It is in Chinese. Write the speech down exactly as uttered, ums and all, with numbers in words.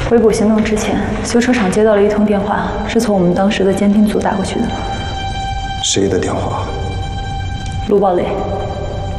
围捕行动之前，修车厂接到了一通电话，是从我们当时的监听组打过去的。 谁的电话？ 卢宝雷。